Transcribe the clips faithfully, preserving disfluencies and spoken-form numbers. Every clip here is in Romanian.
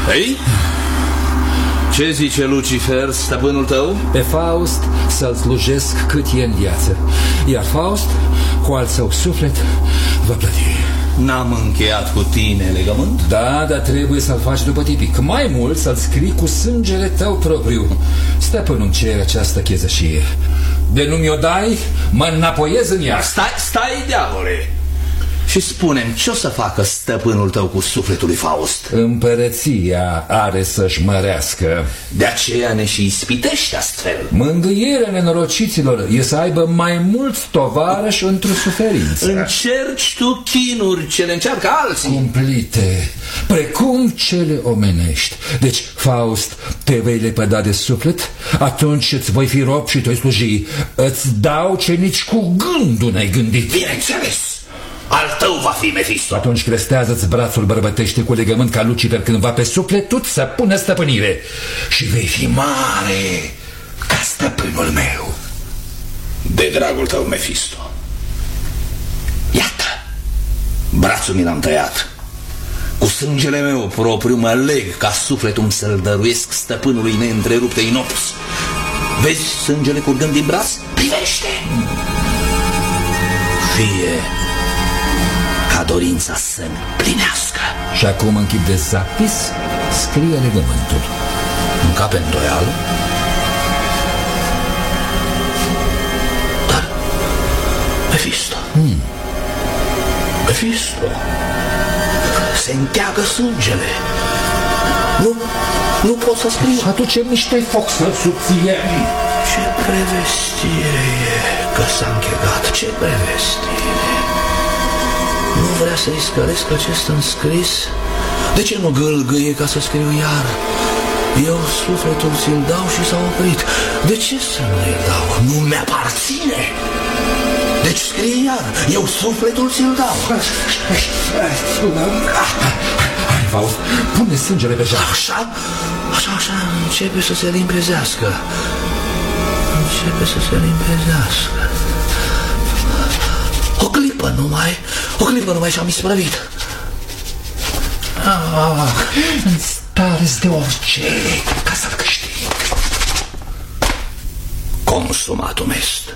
Ei? Ce zice Lucifer, stăpânul tău? Pe Faust să-l slujesc cât e în viață, iar Faust, cu al său suflet, va plăti. N-am încheiat cu tine legământ? Da, dar trebuie să-l faci după tipic. Mai mult să-l scrii cu sângele tău propriu. Stăpânul cere această chezășie. De nu mi-o dai, mă înapoiez în ea. Stai, stai, diavole! Și spune-mi, ce o să facă stăpânul tău cu sufletul lui Faust? Împărăția are să-și mărească. De aceea ne și ispitește astfel. Mângâierea nenorociților e să aibă mai mulți tovarăși într-o suferință. Încerci tu chinuri ce le încearcă alții. Cumplite, precum cele omenești. Deci, Faust, te vei lepăda de suflet, atunci îți voi fi rob și te-o sluji. Îți dau ce nici cu gândul n-ai gândit. Bineînțeles. Al tău va fi Mefisto. Atunci crestează-ți brațul bărbătește cu legământ ca Lucifer cândva pe sufletul să pună stăpânire. Și vei fi mare ca stăpânul meu. De dragul tău, Mefisto. Iată, brațul mi l-am tăiat. Cu sângele meu propriu mă leg ca sufletul să-l dăruiesc stăpânului neîntrerupte Inops. Vezi sângele curgând din braț? Privește! Fie ca dorința să-mi plinească. Și acum în chip de zapis scrie legământul. Încape îndoială. Dar Mefisto hmm. Mefisto se înteagă sângele. Nu, nu pot să scriu. Să aducem niște foc să-l subțiem. Ce prevestire e că s-a închegat. Ce prevestire. Nu vrea să-i scăresc acest înscris? De ce nu gâlgâie ca să scriu iar? Eu sufletul ți-l dau și s-a oprit. De ce să nu-i dau? Nu mi-aparține. Deci scrie iar. Eu sufletul ți-l dau. Hai, Faust, pune sângele pe jar. Așa, așa, așa, începe să se limpezească. Începe să se limpezească. O clipă numai, o clipă numai și-am isprăvit. Ah, în stare-s de orice, ca să-l câștig. Consumatum est.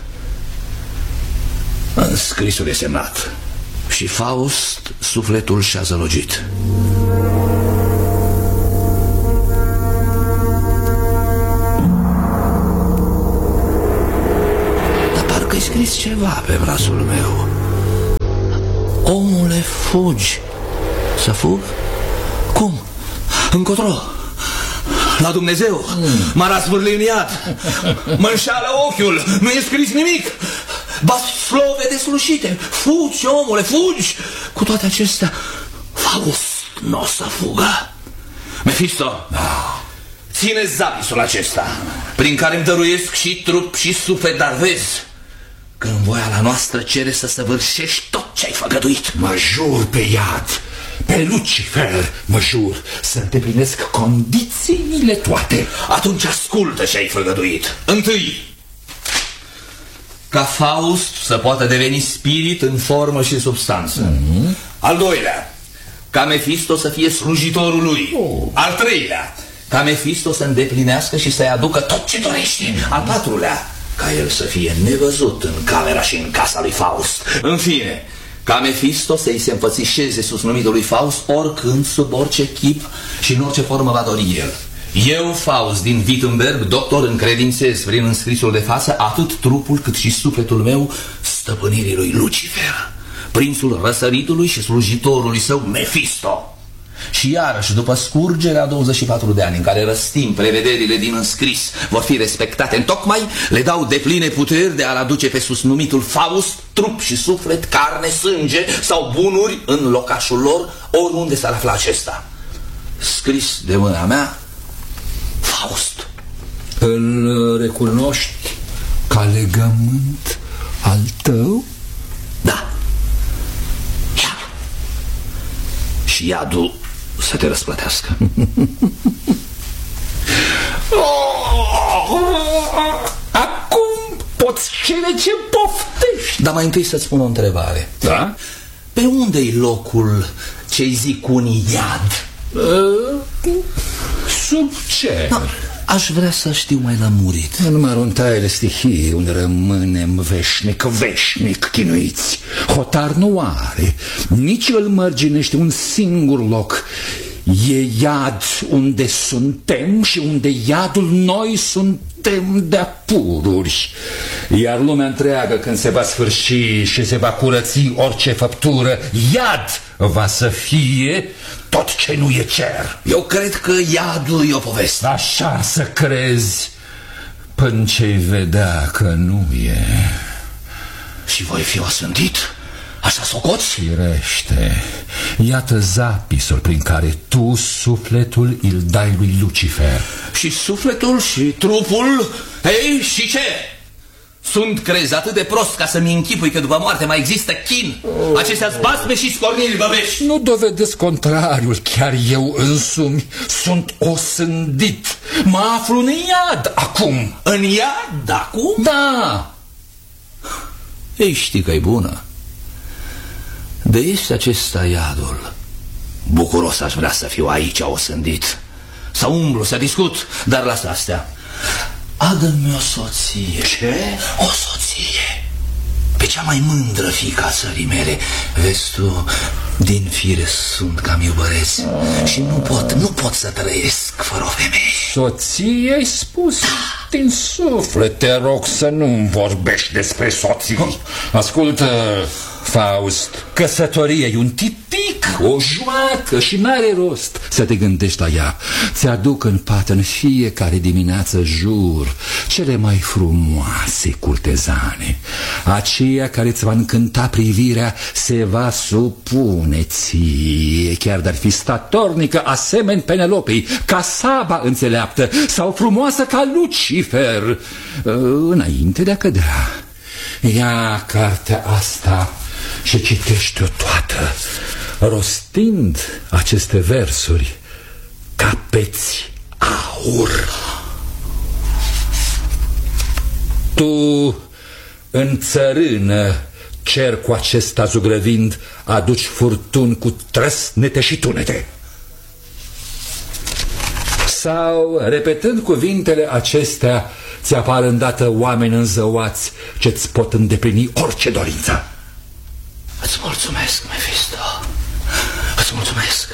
Înscrisul e semnat. Și Faust, sufletul și-a zălogit. Dar parcă-i scris ceva pe brațul meu. Omule, fugi. Să fug? Cum? Încotro? La Dumnezeu? Mm. M-a răzvârlit în iad. Mă înșală ochiul. Nu e scris nimic. Baslove deslușite. Fugi, omule, fugi. Cu toate acestea, Faust nu o să fugă. Mefisto, da. Ține zapisul acesta, prin care îmi dăruiesc și trup și suflet, dar vezi, când voia la noastră cere să săvârșești tot ce ai făgăduit. Mă jur pe iad, pe Lucifer, mă jur, să îndeplinesc condițiile toate. Atunci ascultă ce ai făgăduit. Întâi, ca Faust să poată deveni spirit în formă și substanță. Mm-hmm. Al doilea, ca Mefisto să fie slujitorul lui. Oh. Al treilea, ca Mefisto să îndeplinească și să-i aducă tot ce dorește. Mm-hmm. Al patrulea, ca el să fie nevăzut în camera și în casa lui Faust. În fine, ca Mefisto să-i se împățișeze sus numitul lui Faust oricând, sub orice chip și în orice formă va dori el. Eu, Faust din Wittenberg, doctor, încredințez prin înscrisul de față atât trupul cât și sufletul meu stăpânirii lui Lucifer, prințul răsăritului și slujitorului său Mefisto. Și iarăși, după scurgerea douăzeci și patru de ani în care răstim prevederile din înscris vor fi respectate întocmai, le dau depline puteri de a-l aduce pe susnumitul Faust, trup și suflet, carne, sânge sau bunuri în locașul lor, oriunde s-ar afla acesta. Scris de mâna mea, Faust. Îl recunoști ca legământ al tău? Da. Ia. Și iadul să te răsplătească. Acum poți cere ce poftești. Dar mai întâi să-ți spun o întrebare. Da? Pe unde-i locul ce-i zic unii iad? Uh, sub cer. Da, aș vrea să știu mai lămurit. În măruntaile stihiei, unde rămânem veșnic, veșnic chinuiți, hotar nu are, nici îl mărginește un singur loc. E iad unde suntem și unde iadul noi suntem de-a pururi. Iar lumea întreagă, când se va sfârși și se va curăți orice făptură, iad va să fie tot ce nu e cer. Eu cred că iadul e o poveste. Așa să crezi, până ce-i vedea că nu e. Și voi fi osândit? Așa socoți? Firește. Iată zapisul prin care tu sufletul îl dai lui Lucifer. Și sufletul și trupul? Ei, și ce? Sunt crezi atât de prost ca să-mi închipui că după moarte mai există chin? Oh. Acestea-s basme și scorniri băbești. Nu dovedesc contrariul. Chiar eu însumi sunt osândit. Mă aflu în iad acum. În iad acum? Da. Ei, știi că e bună. De este acesta iadul. Bucuros aș vrea să fiu aici osândit. Să umblu, să discut. Dar lasă astea. Adă-mi o soție. Ce? O soție. Pe cea mai mândră fiica țării mele. Vezi tu, din fire sunt cam iubăreț. mm. Și nu pot, nu pot să trăiesc fără o femeie. Soție ai spus? Da. Din suflet te rog să nu-mi vorbești despre soții. oh. Ascultă, Faust, căsătoria e un tipic, o joacă și n-are rost să te gândești la ea. Ți-aduc în pat în fiecare dimineață, jur, cele mai frumoase curtezane. Aceea care îți va încânta privirea se va supune ție, chiar de-ar fi statornică asemeni Penelopei, ca Saba înțeleaptă sau frumoasă ca Lucifer, înainte de a cădea. Ia cartea asta și citește-o toată, rostind aceste versuri ca peți aur. Tu, în țărână, cer cu acesta zugrăvind, aduci furtuni cu trăsnete și tunete. Sau, repetând cuvintele acestea, ți apar îndată oameni înzăuați ce-ți pot îndeplini orice dorință. Îți mulțumesc, Mefisto. Îți mulțumesc.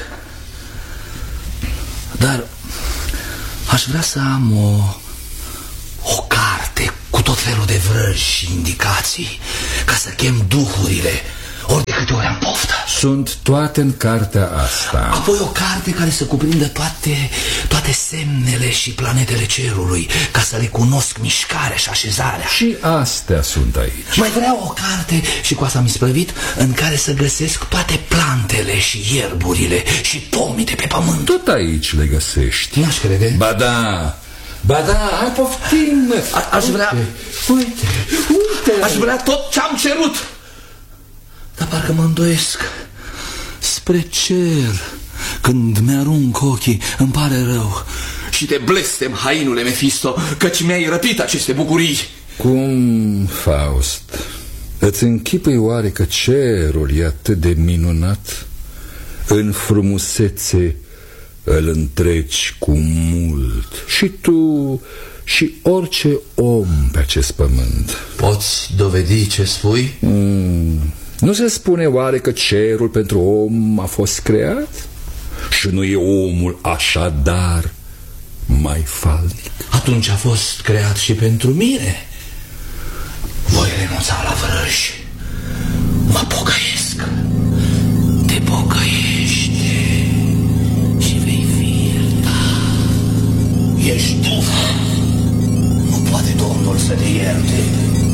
Dar aș vrea să am o, o carte cu tot felul de vrăji și indicații, ca să chem duhurile ori de câte ori am poftă. Sunt toate în cartea asta. Apoi o carte care să cuprindă toate, toate semnele și planetele cerului, ca să le cunosc mișcarea și așezarea. Și astea sunt aici. Mai vreau o carte, și cu asta mi-s plăvit, în care să găsesc toate plantele și ierburile și pomii de pe pământ. Tot aici le găsești. N-aș crede. Ba da, ba da, hai poftim. A, aș vrea... Uite, uite. Aș vrea tot ce-am cerut. Dar parcă mă îndoiesc. Spre cer, când mi-arunc ochii, îmi pare rău. Și te blestem, hainule Mefisto, căci mi-ai răpit aceste bucurii. Cum, Faust? Îți închipui oare că cerul e atât de minunat? În frumusețe îl întreci cu mult. Și tu și orice om pe acest pământ. Poți dovedi ce spui? Mm. Nu se spune oare că cerul pentru om a fost creat? Și nu e omul așadar mai falnic? Atunci a fost creat și pentru mine. Voi renunța la vrăji. Mă pocăiesc. Te pocăiești și vei fi iertat. Ești duh. Nu poate Domnul să te ierte.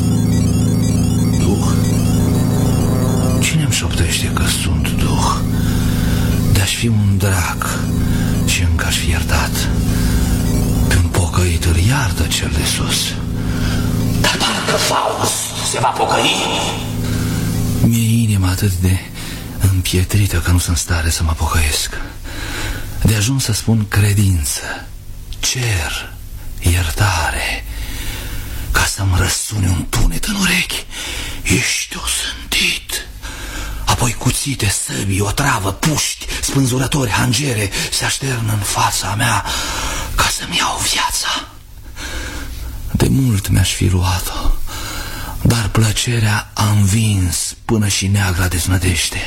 Duh? Cine-mi șoptește că sunt duh? De-aș fi un drac și încă aș fi iertat. Pe un pocăit îl iartă cel de sus. Dar parcă Faust se va pocăi. Mi-e inima atât de împietrită că nu sunt în stare să mă pocăiesc. De ajuns să spun credință, cer, iertare, ca să-mi răsune un tunet în urechi. Ești osândit. Apoi cuțite, săbii, o travă, puști, spânzurători, hangere se așternă în fața mea. să-mi iau viața. De mult mi-aș fi luat-o, dar plăcerea a învins până și neagra deznădejde.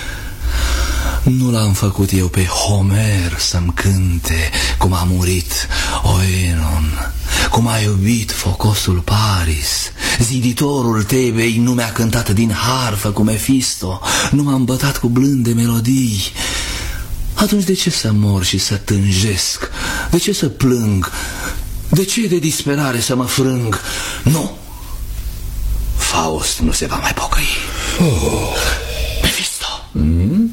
Nu l-am făcut eu pe Homer să-mi cânte cum a murit Oenon, cum a iubit focosul Paris. Ziditorul Tebei nu mi-a cântat din harfă cu Mefisto, nu m-a îmbătat cu blânde melodii. Atunci de ce să mor și să tânjesc? De ce să plâng? De ce de disperare să mă frâng? Nu! Faust nu se va mai pocăi. Oh. Mefisto! Mm?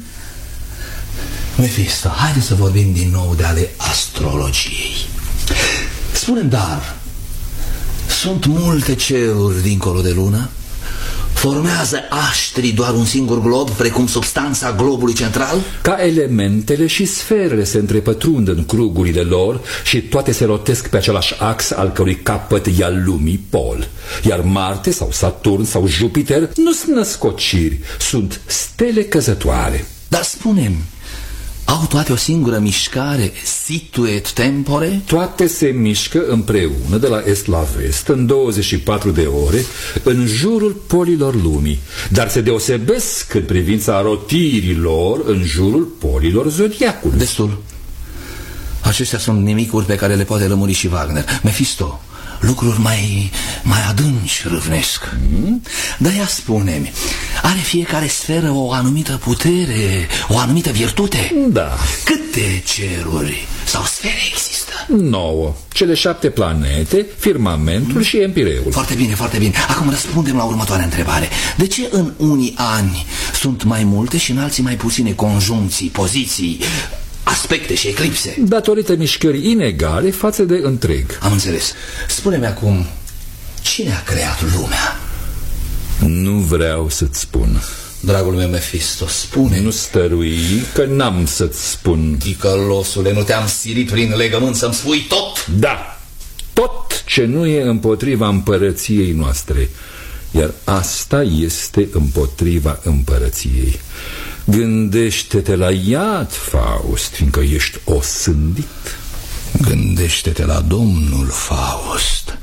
Mefisto, haide să vorbim din nou de ale astrologiei. Spune-mi, dar, sunt multe ceruri dincolo de lună? Formează aștrii doar un singur glob, precum substanța globului central? Ca elementele și sferele se întrepătrund în crugurile lor și toate se rotesc pe același ax al cărui capăt e al lumii pol. Iar Marte sau Saturn sau Jupiter nu sunt născociri, sunt stele căzătoare. Dar spune-mi, au toate o singură mișcare, situet tempore? Toate se mișcă împreună de la est la vest în douăzeci și patru de ore în jurul polilor lumii, dar se deosebesc în privința rotirilor în jurul polilor zodiacului. Destul. Acestea sunt nimicuri pe care le poate lămuri și Wagner. Mefisto, lucruri mai, mai adânci râvnesc. mm? Dar ia spune-mi, are fiecare sferă o anumită putere, o anumită virtute? Da. Câte ceruri sau sfere există? Nouă. Cele șapte planete, firmamentul mm. și empireul. Foarte bine, foarte bine. Acum răspundem la următoarea întrebare. De ce în unii ani sunt mai multe și în alții mai puține conjuncții, poziții, aspecte și eclipse? Datorită mișcării inegale față de întreg. Am înțeles. Spune-mi acum, cine a creat lumea? Nu vreau să-ți spun. Dragul meu Mefisto, spune. Nu stărui, că n-am să-ți spun. Ticălosule, nu te-am silit prin legământ să-mi spui tot? Da, tot ce nu e împotriva împărăției noastre. Iar asta este împotriva împărăției. Gândește-te la iad, Faust, fiindcă ești osândit. Gândește-te la Domnul Faust.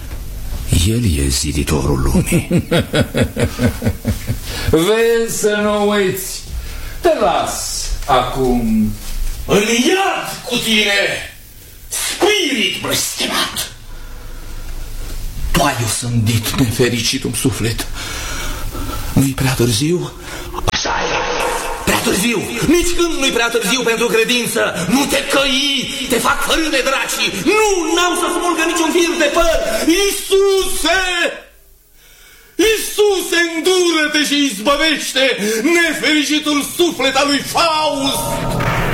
El e ziditorul lumii. Vezi să nu uiți. Te las acum. În iad cu tine, spirit blestemat! Tu ai osândit nefericitul suflet. Nu-i prea târziu? Așa e. Prea târziu. Nici când nu-i prea târziu pentru credință. Nu te căi, te fac fărâme dracii. Nu, n-au să smulgă niciun fir de păr. Iisuse! Iisuse, îndură-te și izbăvește nefericitul suflet al lui Faust!